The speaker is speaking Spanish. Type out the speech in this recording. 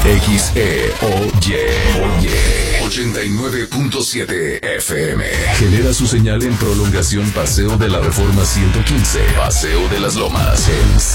Oye 89.7 FM. Genera su señal en prolongación Paseo de la Reforma 115, Paseo de las Lomas, en